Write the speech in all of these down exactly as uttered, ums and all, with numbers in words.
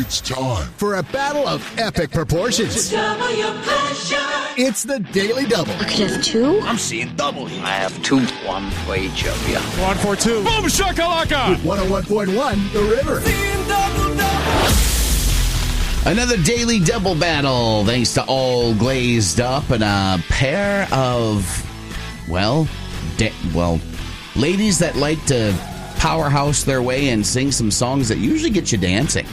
It's time for a battle of epic proportions. Discover your passion. It's the Daily Double. I could have two. I'm seeing double here. I have two. One for each of you. One for two. Boom shakalaka. With one oh one point one, The River. Double, double. Another Daily Double battle, thanks to All Glazed Up and a pair of, well, de- well, ladies that like to powerhouse their way and sing some songs that usually get you dancing.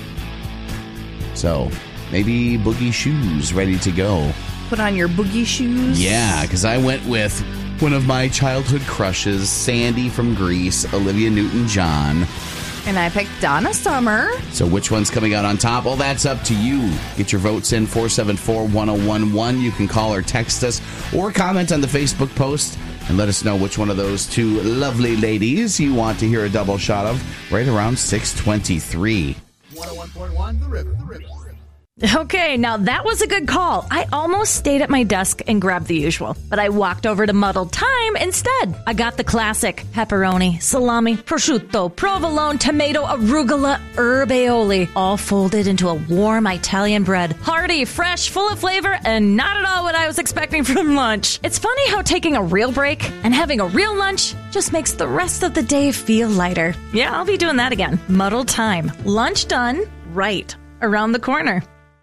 So, maybe Boogie Shoes ready to go. Put on your boogie shoes. Yeah, because I went with one of my childhood crushes, Sandy from Grease, Olivia Newton-John. And I picked Donna Summer. So which one's coming out on top? Well, that's up to you. Get your votes in, four seven four, one oh one one. You can call or text us or comment on the Facebook post and let us know which one of those two lovely ladies you want to hear a double shot of right around six twenty-three. one oh one point one, The River. The River. Okay, now that was a good call. I almost stayed at my desk and grabbed the usual, but I walked over to Muddled Time instead. I got the classic pepperoni, salami, prosciutto, provolone, tomato, arugula, herb aioli, all folded into a warm Italian bread. Hearty, fresh, full of flavor, and not at all what I was expecting from lunch. It's funny how taking a real break and having a real lunch just makes the rest of the day feel lighter. Yeah, I'll be doing that again. Muddled Time. Lunch done, right around the corner.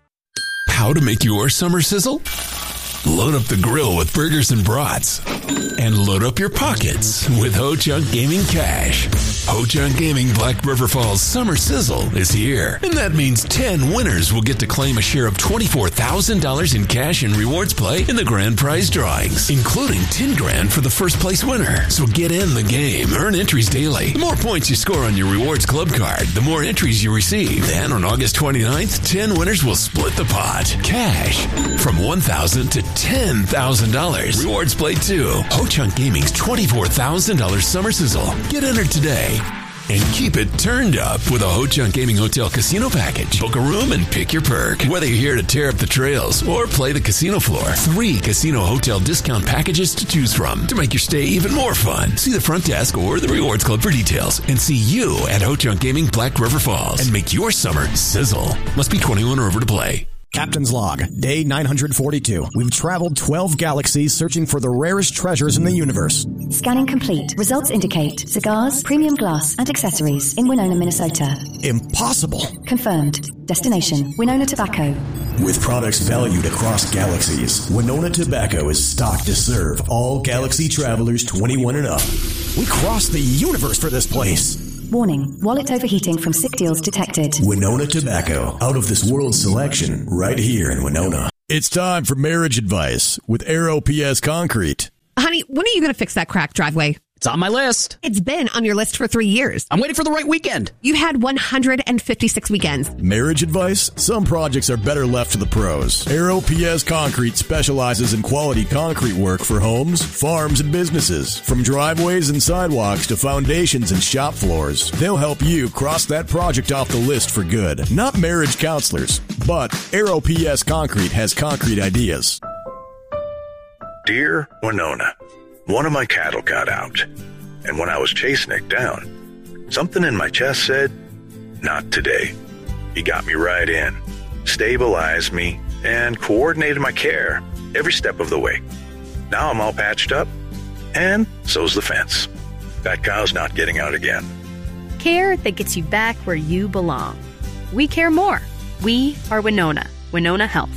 How to make your summer sizzle? Load up the grill with burgers and brats. And load up your pockets with Ho Chunk Gaming Cash. Ho Chunk Gaming Black River Falls Summer Sizzle is here. And that means ten winners will get to claim a share of twenty-four thousand dollars in cash and rewards play in the grand prize drawings, including ten grand for the first place winner. So get in the game. Earn entries daily. The more points you score on your rewards club card, the more entries you receive. Then on August twenty-ninth, ten winners will split the pot. Cash from one thousand dollars to ten thousand dollars. Rewards play too. Ho Chunk Gaming's twenty-four thousand dollars Summer Sizzle. Get entered today. And keep it turned up with a Ho Chunk Gaming Hotel Casino Package. Book a room and pick your perk. Whether you're here to tear up the trails or play the casino floor, three casino hotel discount packages to choose from to make your stay even more fun. See the front desk or the Rewards Club for details. And see you at Ho Chunk Gaming Black River Falls. And make your summer sizzle. Must be twenty-one or over to play. Captain's Log, day nine hundred forty-two. We've traveled twelve galaxies searching for the rarest treasures in the universe. Scanning complete. Results indicate cigars, premium glass, and accessories in Winona, Minnesota. Impossible. Confirmed. Destination, Winona Tobacco. With products valued across galaxies, Winona Tobacco is stocked to serve all galaxy travelers twenty-one and up. We crossed the universe for this place. Warning, wallet overheating from sick deals detected. Winona Tobacco, out of this world selection, right here in Winona. It's time for marriage advice with Aero P S Concrete. Honey, when are you going to fix that cracked driveway? It's on my list. It's been on your list for three years. I'm waiting for the right weekend. You had one hundred fifty-six weekends. Marriage advice? Some projects are better left to the pros. Aero P S Concrete specializes in quality concrete work for homes, farms, and businesses. From driveways and sidewalks to foundations and shop floors, they'll help you cross that project off the list for good. Not marriage counselors, but Aero P S Concrete has concrete ideas. Dear Winona, one of my cattle got out, and when I was chasing it down, something in my chest said, not today. He got me right in, stabilized me, and coordinated my care every step of the way. Now I'm all patched up, and so's the fence. That cow's not getting out again. Care that gets you back where you belong. We care more. We are Winona. Winona Health.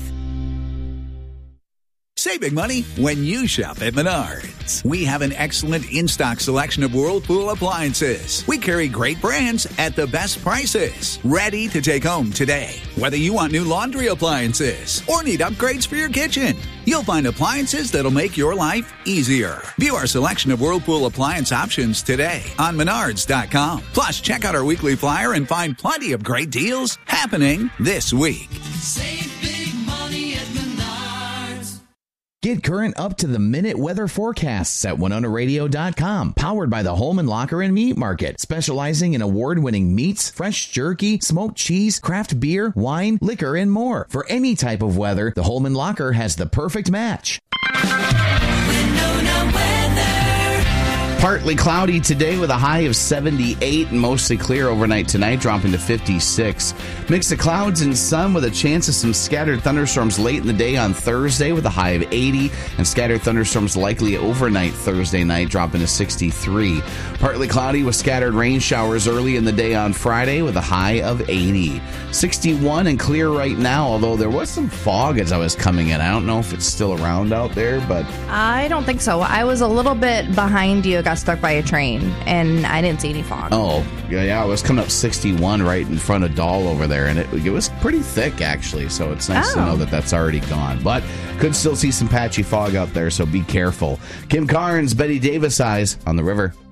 Saving money when you shop at Menards. We have an excellent in-stock selection of Whirlpool appliances. We carry great brands at the best prices. Ready to take home today. Whether you want new laundry appliances or need upgrades for your kitchen, you'll find appliances that'll make your life easier. View our selection of Whirlpool appliance options today on Menards dot com. Plus, check out our weekly flyer and find plenty of great deals happening this week. Save big money at Menards. Get current up-to-the-minute weather forecasts at Winona Radio dot com. Powered by the Holman Locker and Meat Market. Specializing in award-winning meats, fresh jerky, smoked cheese, craft beer, wine, liquor, and more. For any type of weather, the Holman Locker has the perfect match. Winona weather. Partly cloudy today with a high of seventy-eight and mostly clear overnight tonight, dropping to fifty-six. Mix of clouds and sun with a chance of some scattered thunderstorms late in the day on Thursday with a high of eighty, and scattered thunderstorms likely overnight Thursday night, dropping to sixty-three. Partly cloudy with scattered rain showers early in the day on Friday with a high of eighty. sixty-one and clear right now, although there was some fog as I was coming in. I don't know if it's still around out there, but I don't think so. I was a little bit behind you, got stuck by a train, and I didn't see any fog. Oh, yeah, yeah. I was coming up sixty-one right in front of Dahl over there, and it, it was pretty thick, actually, so it's nice Oh. to know that that's already gone. But could still see some patchy fog out there, so be careful. Kim Carnes, Betty Davis Eyes on the river.